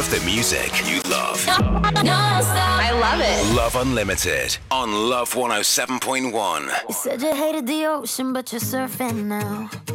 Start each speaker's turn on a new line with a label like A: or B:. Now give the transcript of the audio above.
A: of the music you love.
B: I love it.
A: Love Unlimited on Love 107.1.
C: You said you hated the ocean, but you're surfing now.